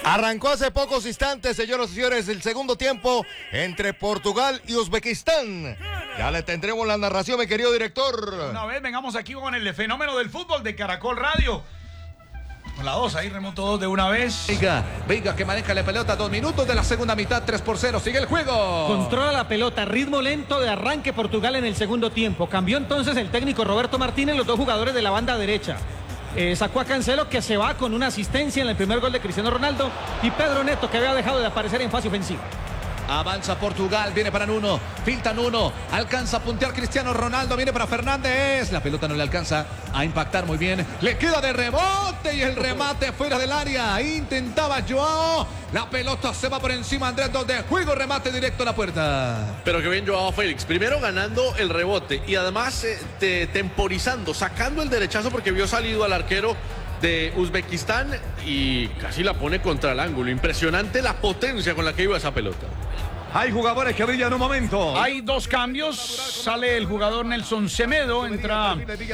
Arrancó hace pocos instantes, señoras y señores, el segundo tiempo entre Portugal y Uzbekistán. Ya le tendremos la narración, mi querido director. Una vez vengamos aquí con el fenómeno del fútbol de Caracol Radio. Con la 2, ahí remoto 2 de una vez. Veiga que maneja la pelota, 2 minutos de la segunda mitad, 3-0, sigue el juego. Controla la pelota, ritmo lento de arranque Portugal en el segundo tiempo. Cambió entonces el técnico Roberto Martínez, los dos jugadores de la banda derecha. Sacó a Cancelo, que se va con una asistencia en el primer gol de Cristiano Ronaldo, y Pedro Neto, que había dejado de aparecer en fase ofensiva. Avanza Portugal, viene para Nuno, filtra Nuno, alcanza a puntear Cristiano Ronaldo, viene para Fernández, la pelota no le alcanza a impactar muy bien, le queda de rebote y el remate fuera del área, intentaba Joao, la pelota se va por encima, Andrés, donde juego, remate directo a la puerta. Pero que bien Joao Félix, primero ganando el rebote y además temporizando, sacando el derechazo porque vio salido al arquero de Uzbekistán y casi la pone contra el ángulo. Impresionante la potencia con la que iba esa pelota. Hay jugadores que brillan un momento. Hay dos cambios. Sale el jugador Nelson Semedo. Entra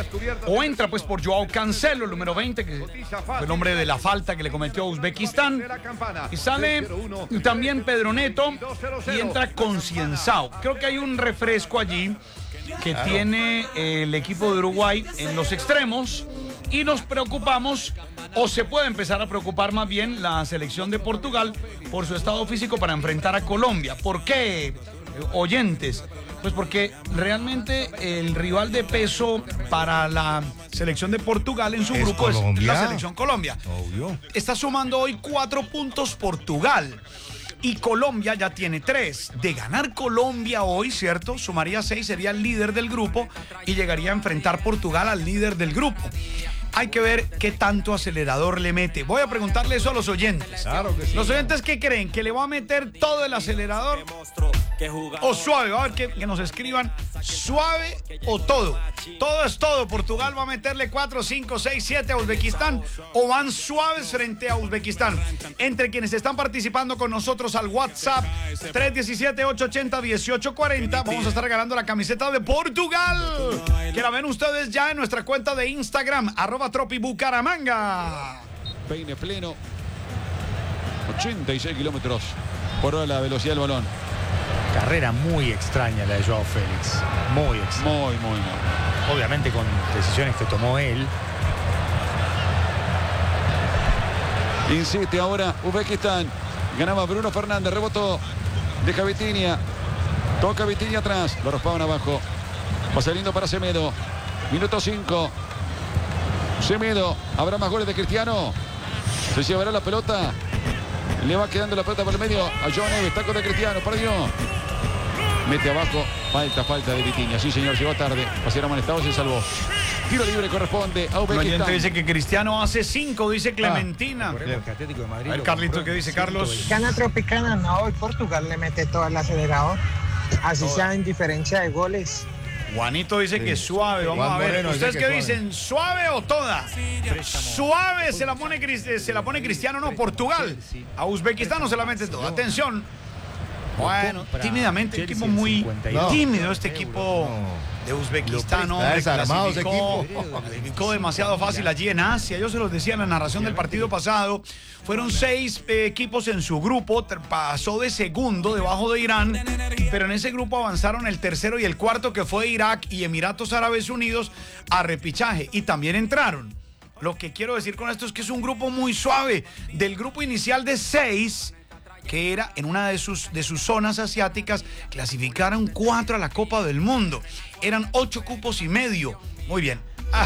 pues por Joao Cancelo, el número 20, que fue el hombre de la falta que le cometió a Uzbekistán. Y sale también Pedro Neto y entra Concienzao. Creo que hay un refresco allí que tiene el equipo de Uruguay en los extremos. Y nos preocupamos, o se puede empezar a preocupar más bien la selección de Portugal por su estado físico para enfrentar a Colombia. ¿Por qué, oyentes? Pues porque realmente el rival de peso para la selección de Portugal en su grupo es la selección Colombia. Obvio. Está sumando hoy 4 puntos Portugal. Y Colombia ya tiene 3. De ganar Colombia hoy, ¿cierto? Sumaría 6, sería el líder del grupo y llegaría a enfrentar Portugal al líder del grupo. Hay que ver qué tanto acelerador le mete. Voy a preguntarle eso a los oyentes. Claro que sí. ¿Los oyentes qué creen? ¿Que le va a meter todo el acelerador o suave? A ver que nos escriban suave o todo. Todo es todo. Portugal va a meterle 4, 5, 6, 7 a Uzbekistán, o van suaves frente a Uzbekistán. Entre quienes están participando con nosotros al WhatsApp 317-880-1840, vamos a estar regalando la camiseta de Portugal, que la ven ustedes ya en nuestra cuenta de Instagram, @tropibucaramanga. Peine pleno, 86 kilómetros por hora la velocidad del balón. Carrera muy extraña la de Joao Félix. Muy extraña. Muy. Obviamente con decisiones que tomó él. Insiste ahora Uzbekistán. Ganaba Bruno Fernández, rebotó. Deja Vitinha. Toca Vitinha atrás. Lo raspaban abajo. Pasa lindo para Semedo. Minuto 5. Semedo. ¿Habrá más goles de Cristiano? Se llevará la pelota. Le va quedando la pelota por el medio a Joao Neves. Taco de Cristiano. Perdió. Mete abajo. Falta de Vitinha. Sí, señor. Llegó tarde. Pasero amonestado. Se salvó. Tiro libre corresponde a Uzbekistán. El oyente dice que Cristiano hace 5, dice Clementina. A ver, Carlitos, ¿qué dice Carlos? Gana Tropicana, no, hoy Portugal le mete todo el acelerador. Así sea en diferencia de goles. Juanito dice que suave, vamos a ver. Moreno ¿Ustedes dice qué que dicen? ¿Suave o toda? Suave se la pone Cristiano, no, Portugal. A Uzbekistán no se la mete toda. Atención. Bueno, tímidamente, equipo muy tímido este equipo de Uzbekistán, ¿no? Desarmado ese equipo. Clasificó demasiado fácil allí en Asia. Yo se los decía en la narración del partido pasado. Fueron 6 equipos en su grupo. Pasó de segundo debajo de Irán. Pero en ese grupo avanzaron el tercero y el cuarto, que fue Irak y Emiratos Árabes Unidos, a repechaje. Y también entraron. Lo que quiero decir con esto es que es un grupo muy suave. Del grupo inicial de 6... que era en una de sus zonas asiáticas, clasificaron 4 a la Copa del Mundo. Eran 8 cupos y medio. Muy bien.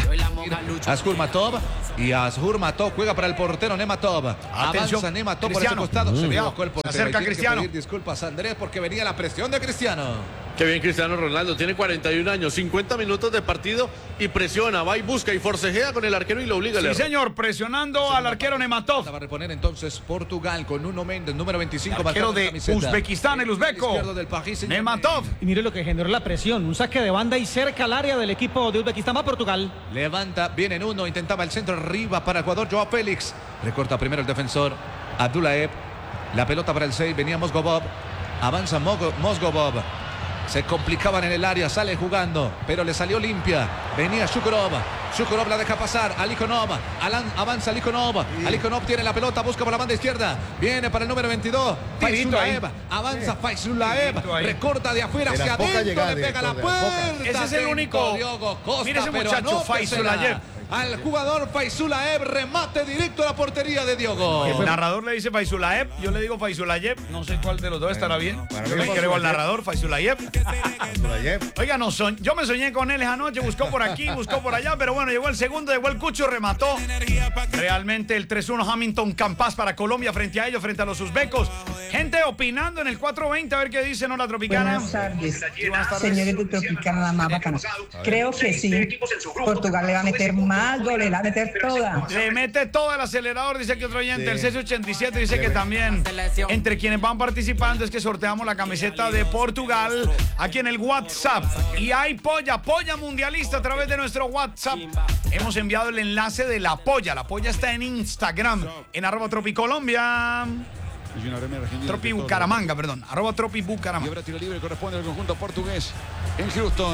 Azhur Matov, y Azhur Matov juega para el portero Nematov. Avanza Nematov por ese costado. Se equivocó el portero. Se acerca Tiene que Cristiano. pedir disculpas, Andrés, porque venía la presión de Cristiano. Qué bien Cristiano Ronaldo, tiene 41 años, 50 minutos de partido y presiona, va y busca y forcejea con el arquero y lo obliga. Sí, señor, presionando al arquero Nematov. Va a reponer entonces Portugal con Nuno Méndez, número 25. Arquero de Uzbekistán, el uzbeco. Nematov. Y mire lo que generó la presión. Un saque de banda y cerca al área del equipo de Uzbekistán. Va Portugal. Levanta, viene en uno, intentaba el centro arriba para el jugador Joao Félix. Recorta primero el defensor Abdullaev. La pelota para el 6, venía Mozgovov. Avanza Mozgovov. Se complicaban en el área, sale jugando, pero le salió limpia. Venía Shukurov. Shukurov la deja pasar. Alikhonov. Avanza Alikhonov. Alikhonov tiene la pelota. Busca por la banda izquierda. Viene para el número 22. Faizulaev. Avanza Faizulaev. Recorta de afuera hacia adentro. Le pega la puerta. Ese es el único. Diogo Costa, mira ese muchacho, Faizulaev. Al jugador Faizulaev, remate directo a la portería de Diogo. El narrador le dice Faizulaev, yo le digo Faizulaev, no sé cuál de los dos estará bien. Yo le creo al narrador, Faizulaev. Oiga, yo me soñé con él esa noche, buscó por aquí, buscó por allá, pero bueno, llegó el segundo, llegó el Cucho, remató. Realmente el 3-1 Hamilton Campas para Colombia frente a ellos, frente a los uzbecos. Gente opinando en el 420, a ver qué dice Hora Tropicana. Buenas tardes, señores de Tropicana, más bacanos. Creo que sí, Portugal le va a meter más goles, le va a meter toda. Le mete todo el acelerador, dice que otro oyente. El C87 dice que también entre quienes van participando es que sorteamos la camiseta de Portugal aquí en el WhatsApp. Y hay polla mundialista a través de nuestro WhatsApp. Hemos enviado el enlace de la polla. La polla está en Instagram, en @Tropicolombia. Tropi Bucaramanga, perdón. @Tropi Bucaramanga. Y ahora tiro libre corresponde al conjunto portugués en Houston.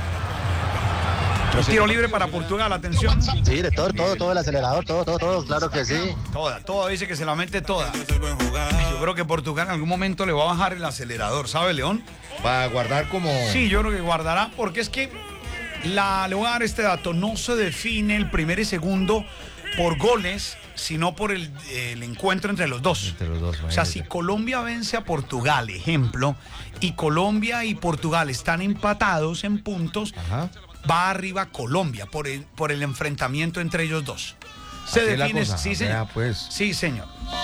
Tiro libre para Portugal, atención. Sí, director, todo el acelerador, todo, claro que sí. Toda, dice que se la mete toda. Yo creo que Portugal en algún momento le va a bajar el acelerador, ¿sabe, León? Va a guardar como... Sí, yo creo que guardará, porque es que le voy a dar este dato, no se define el primer y segundo por goles, sino por el encuentro entre los dos. O sea, si Colombia vence a Portugal, ejemplo, y Colombia y Portugal están empatados en puntos, va arriba Colombia por el enfrentamiento entre ellos dos. Se define, sí, señor. Pues. Sí, señor.